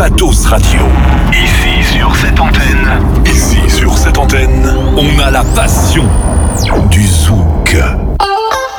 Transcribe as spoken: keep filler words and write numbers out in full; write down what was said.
Matos Radio. Ici sur cette antenne. Ici sur cette antenne, on a la passion du